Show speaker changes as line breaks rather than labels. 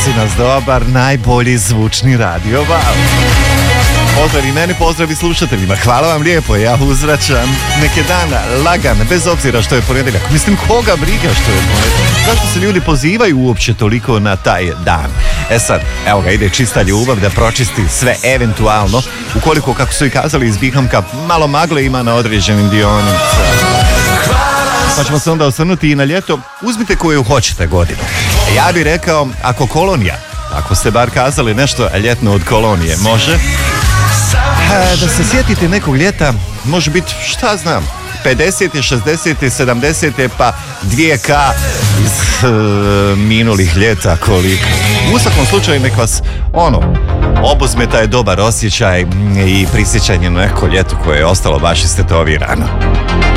si nas dobar, najbolji zvučni radio Val. Pozdrav i meni, pozdrav i slušateljima. Hvala vam lijepo, ja uzvraćam. Nek je dan lagan, bez obzira što je ponedjeljak. Mislim, koga briga što je ponedjeljak? Zašto se ljudi pozivaju uopće toliko na taj dan? E sad, evo ga, ide čista ljubav da pročisti sve eventualno, ukoliko, kako su i kazali iz Bihamka, malo magle ima na određenim dionicama. Pa ćemo se onda osvrnuti i na ljeto. Uzmite koju hoćete godinu. Ja bih rekao, ako kolonija, ako ste bar kazali nešto ljetno od kolonije, može? Da se sjetite nekog ljeta, može biti, šta znam, 50. 60. 70. pa 2K iz minulih ljeta koliko. U svakom slučaju nek vas obuzme taj dobar osjećaj i prisjećanje na neko ljeto koje je ostalo baš istetovirano.